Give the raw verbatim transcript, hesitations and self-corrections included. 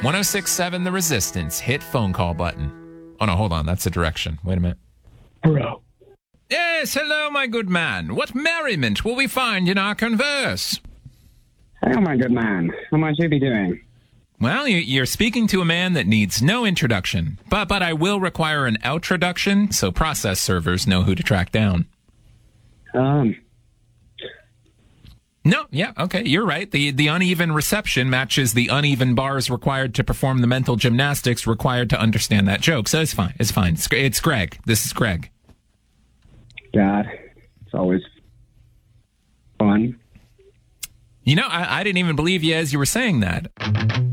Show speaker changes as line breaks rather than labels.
one oh six point seven The Resistance. Hit phone call button. Oh, no, hold on. That's the direction. Wait a minute.
Hello.
Yes, hello, my good man. What merriment will we find in our converse?
Hello, my good man. How might you be doing?
Well, you- you're speaking to a man that needs no introduction, but but I will require an outroduction so process servers know who to track down.
Um,
No, yeah, okay, you're right. The the uneven reception matches the uneven bars required to perform the mental gymnastics required to understand that joke. So it's fine. It's fine. It's, it's Greg. This is Greg.
God, it's always fun.
You know, I, I didn't even believe you as you were saying that.